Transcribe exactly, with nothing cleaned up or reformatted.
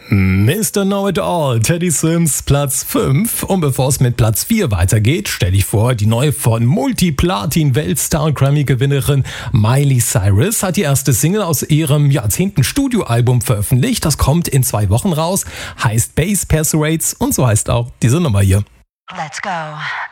Mister Know-It-All, Teddy Swims, Platz fünf. Und bevor es mit Platz vier weitergeht, stell dich vor, die neue von Multiplatin-Weltstar-Grammy-Gewinnerin Miley Cyrus hat die erste Single aus ihrem ja, zehnten Studioalbum veröffentlicht. Das kommt in zwei Wochen raus, heißt Bass Persuades und so heißt auch diese Nummer hier. Let's go.